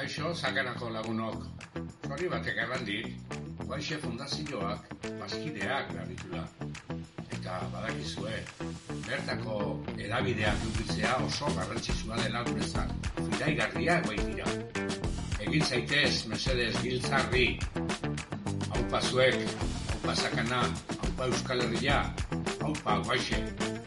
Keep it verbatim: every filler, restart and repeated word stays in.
Kaixo, Sakanako lagunok. Hori batek errandik, Guaixe Fundazioak bazkideak garritula. Eta badakizue, bertako edabideak edukitzea oso garrantzitsua dela guretzat. Fidaigarriak baitira. Egin zaitez, mesedez, giltzarri. Haupa zuek, haupa Sakana, haupa Euskal Herria, haupa Guaixe.